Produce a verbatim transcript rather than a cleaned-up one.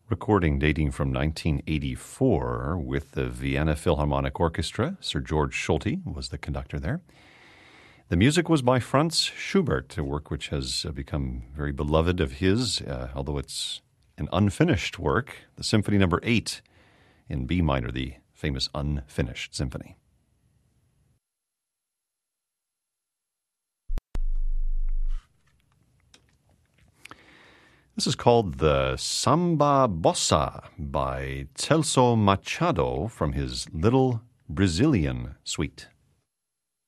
recording dating from nineteen eighty-four with the Vienna Philharmonic Orchestra. Sir George Solti was the conductor there. The music was by Franz Schubert, a work which has become very beloved of his, uh, although it's an unfinished work, the Symphony Number eight in B minor, the famous unfinished symphony. This is called the Samba Bossa by Celso Machado from his Little Brazilian Suite.